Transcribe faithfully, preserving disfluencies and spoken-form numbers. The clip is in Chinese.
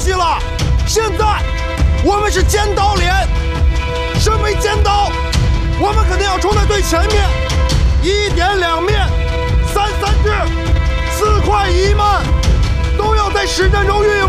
息了。现在我们是尖刀连，身为尖刀，我们肯定要冲在最前面，一点两面，三三制，四快一慢，都要在实战中运